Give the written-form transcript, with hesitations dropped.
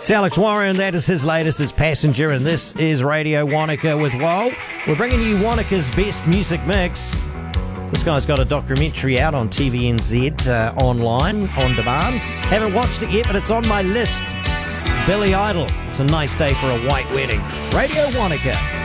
It's Alex Warren, that is his latest as Passenger, and this is Radio Wanaka with Woe. We're bringing you Wanaka's best music mix. This guy's got a documentary out on TVNZ online, on demand. Haven't watched it yet, but it's on my list. Billy Idol. It's a nice day for a white wedding. Radio Wanaka.